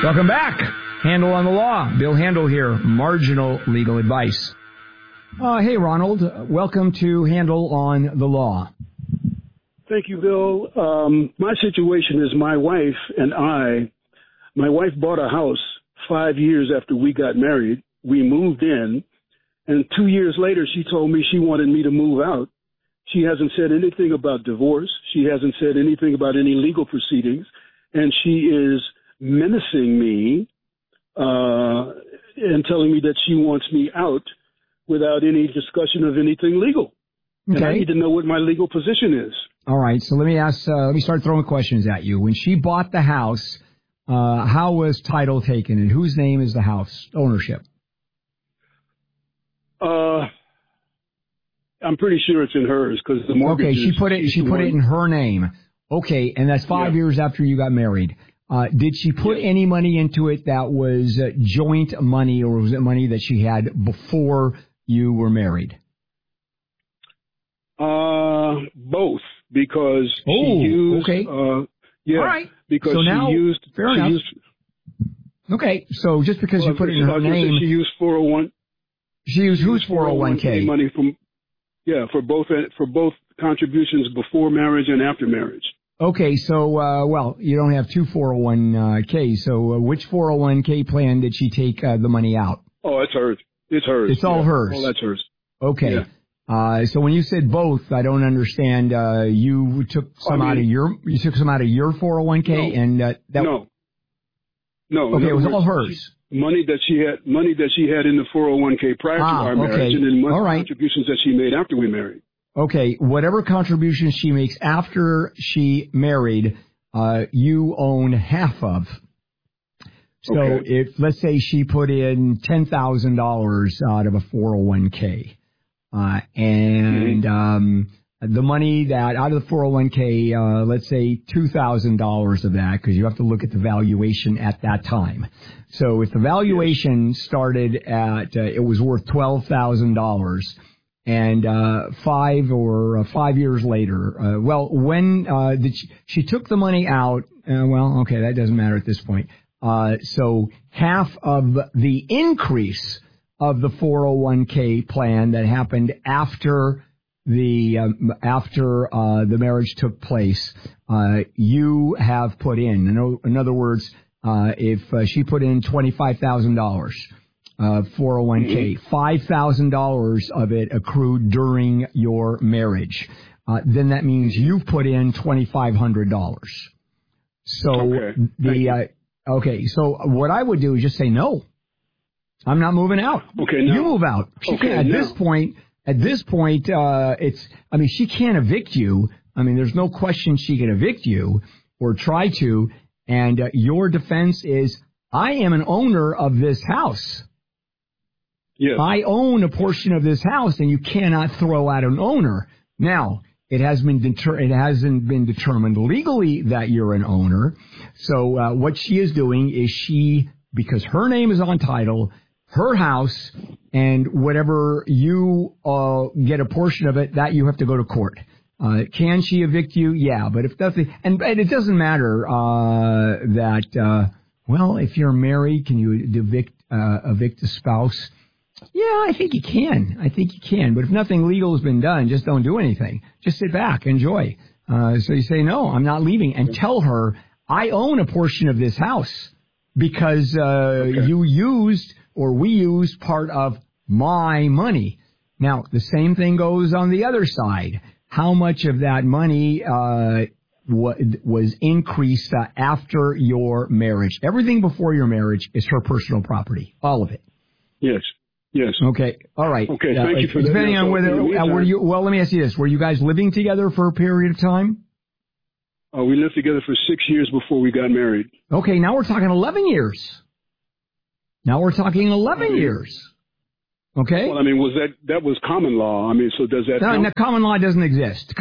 Welcome back. Handel on the Law. Bill Handel here. Marginal legal advice. Hey, Ronald. Welcome to Handel on the Law. Thank you, Bill. My situation is my wife bought a house 5 years after we got married. We moved in, and 2 years later, she told me she wanted me to move out. She hasn't said anything about divorce. She hasn't said anything about any legal proceedings, and she is menacing me and telling me that she wants me out without any discussion of anything legal. Okay. And I need to know what my legal position is. All right. So let me start throwing questions at you. When she bought the house, how was title taken, and whose name is the house ownership? I'm pretty sure it's in hers because the mortgage. Okay, she put it in her name. Okay, and that's 5 years after you got married. Did she put any money into it that was joint money, or was it money that she had before you were married? Both, because she used. Okay. All right. Because so now, she used. Fair enough. Okay, so just because you put it in her name, she used 401. She used whose 401k? Money from. Yeah, for both contributions before marriage and after marriage. Okay, so, you don't have two 401ks, so which 401k plan did she take the money out? Oh, it's hers. It's hers. It's all hers. Oh, that's hers. Okay. Yeah. So when you said both, I don't understand. You took some out of your 401k, and that. No. Okay, it was all hers. Money that she had in the 401k prior to our marriage, and then contributions that she made after we married. Okay, whatever contributions she makes after she married, you own half of. So if, let's say, she put in $10,000 out of a 401k, the money that out of the 401k, let's say $2,000 of that, because you have to look at the valuation at that time. So if the valuation started at, it was worth $12,000, and 5 years later, when she took the money out, that doesn't matter at this point. So half of the increase of the 401k plan that happened after the marriage took place, you have put in. In other words, if she put in $25,000 401k, $5,000 of it accrued during your marriage, then that means you've put in $2,500. So so what I would do is just say no. I'm not moving out. Okay, no. You move out. At this point, she can't evict you. There's no question she can evict you or try to. And your defense is, I am an owner of this house. Yes. I own a portion of this house, and you cannot throw out an owner. Now, it hasn't been determined legally that you're an owner. So what she is doing is because her name is on title, her house, and whatever you get a portion of it, that you have to go to court. Can she evict you? Yeah, but if that's and it doesn't matter if you're married, can you evict a spouse? Yeah, I think you can. But if nothing legal has been done, just don't do anything. Just sit back, enjoy. So you say, no, I'm not leaving, and tell her, I own a portion of this house because you used or we used part of my money. Now, the same thing goes on the other side. How much of that money was increased after your marriage? Everything before your marriage is her personal property, all of it. Yes. Okay. All right. Okay. Thank you for that. Depending on whether let me ask you this: were you guys living together for a period of time? We lived together for 6 years before we got married. Okay. Now we're talking 11 years. Years. Okay. Well, that was common law. So does that count? No, common law doesn't exist.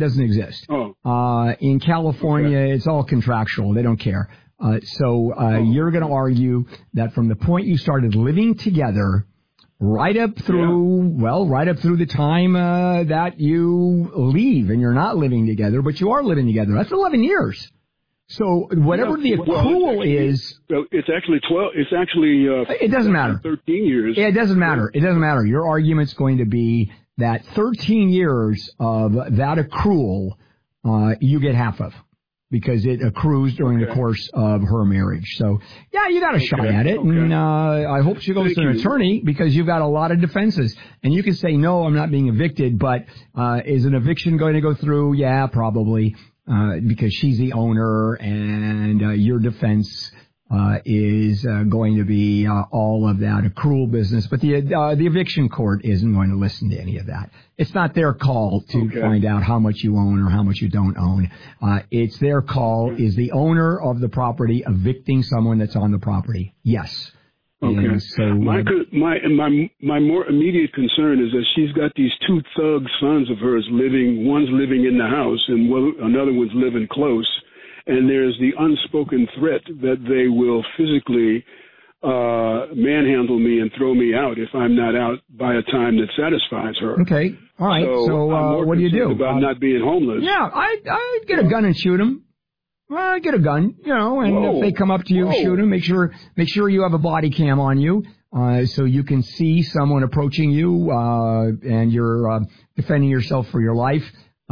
In California, it's all contractual. They don't care. You're going to argue that from the point you started living together, right up through the time that you leave and you're not living together, but you are living together. That's 11 years. So whatever the accrual is, it's actually 12. It's actually it doesn't matter. 13 years. It doesn't matter. It doesn't matter. Your argument's going to be that 13 years of that accrual, you get half of, because it accrues during the course of her marriage. So, yeah, you got a shot at it, and I hope she goes to an attorney, because you've got a lot of defenses. And you can say, no, I'm not being evicted, but is an eviction going to go through? Yeah, probably, because she's the owner, and your defense is going to be all of that accrual business. But the eviction court isn't going to listen to any of that. It's not their call to find out how much you own or how much you don't own. It's their call. Is the owner of the property evicting someone that's on the property? Yes. Okay. And so my more immediate concern is that she's got these two thug sons of hers living. One's living in the house, and another one's living close. And there's the unspoken threat that they will physically manhandle me and throw me out if I'm not out by a time that satisfies her. Okay, all right. So what do you do about not being homeless? Yeah, I'd get a gun and shoot them. Well, get a gun, and if they come up to you, shoot them. Make sure you have a body cam on you, so you can see someone approaching you, and you're defending yourself for your life.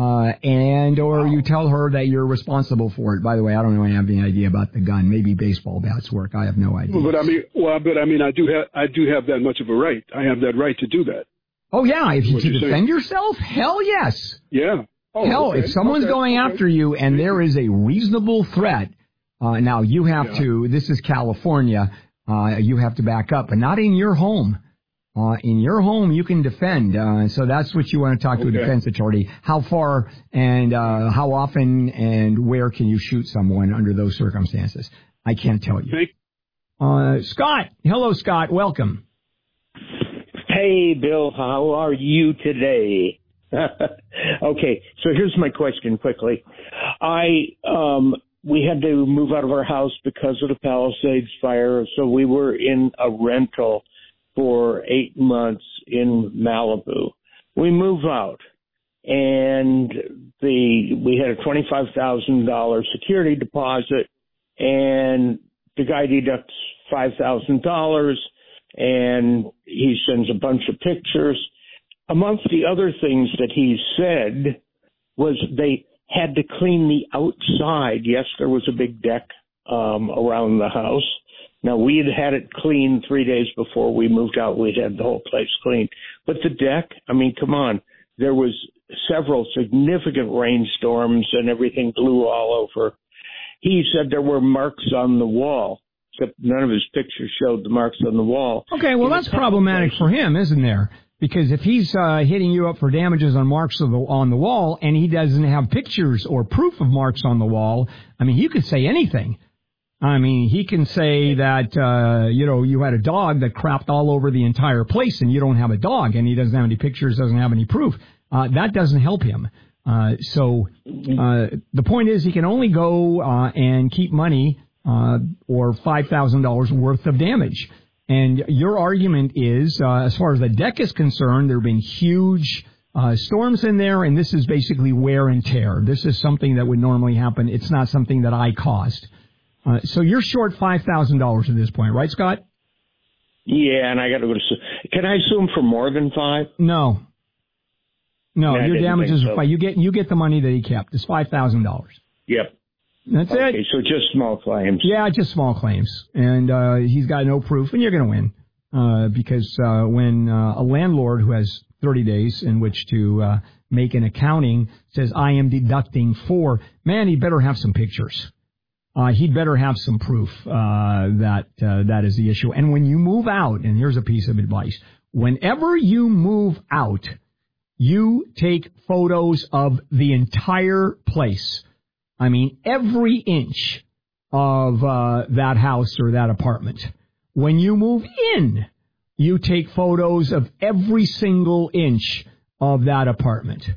Or you tell her that you're responsible for it. By the way, I don't know any idea about the gun. Maybe baseball bats work. I have no idea. But I mean, I do have that much of a right. I have that right to do that. Oh yeah, if you to defend yourself, hell yes. Yeah. Oh, hell, if someone's going after you and there is a reasonable threat, now you have to. This is California. You have to back up, but not in your home. In your home, you can defend. So that's what you want to talk to a defense attorney. How far and how often and where can you shoot someone under those circumstances? I can't tell you. Scott. Hello, Scott. Welcome. Hey, Bill. How are you today? Okay, so here's my question quickly. We had to move out of our house because of the Palisades fire, so we were in a rental for 8 months in Malibu. We move out, and we had a $25,000 security deposit, and the guy deducts $5,000, and he sends a bunch of pictures. Amongst the other things that he said was they had to clean the outside. Yes, there was a big deck around the house. Now, we had it cleaned 3 days before we moved out. We'd had the whole place cleaned. But the deck, I mean, come on. There was several significant rainstorms and everything blew all over. He said there were marks on the wall, except none of his pictures showed the marks on the wall. Okay, well, that's problematic for him, isn't there? Because if he's hitting you up for damages on marks on the wall and he doesn't have pictures or proof of marks on the wall, I mean, he could say anything. I mean, he can say that, you had a dog that crapped all over the entire place and you don't have a dog, and he doesn't have any pictures, doesn't have any proof. That doesn't help him. So the point is he can only go and keep money or $5,000 worth of damage. And your argument is, as far as the deck is concerned, there have been huge storms in there, and this is basically wear and tear. This is something that would normally happen. It's not something that I caused. So you're short $5,000 at this point, right, Scott? Yeah, and I got to go to. Can I assume for more than $5,000? No, your damages are fine. You get the money that he kept. It's $5,000. Yep. That's it. Okay, so just small claims. Yeah, just small claims, and he's got no proof, and you're going to win because when a landlord who has 30 days in which to make an accounting says I am deducting he better have some pictures. He'd better have some proof that is the issue. And when you move out, and here's a piece of advice, whenever you move out, you take photos of the entire place. I mean, every inch of that house or that apartment. When you move in, you take photos of every single inch of that apartment.